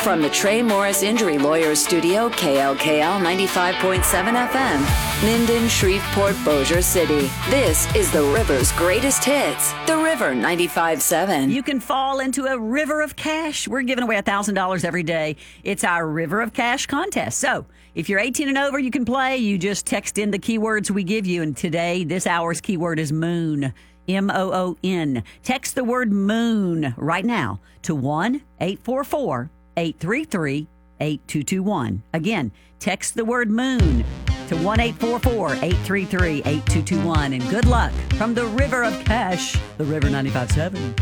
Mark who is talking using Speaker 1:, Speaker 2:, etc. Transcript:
Speaker 1: From the Trey Morris Injury Lawyers Studio, KLKL 95.7 FM, Minden, Shreveport, Bossier City. This is the River's greatest hits. The River 95.7.
Speaker 2: You can fall into a river of cash. We're giving away $1,000 every day. It's our River of Cash contest. So if you're 18 and over, you can play. You just text in the keywords we give you. And today, this hour's keyword is moon. MOON. Text the word moon right now to 1-844-833-8221. Again, text the word moon to 1-844-833-8221. And good luck from the River of Cash, the River 95.7.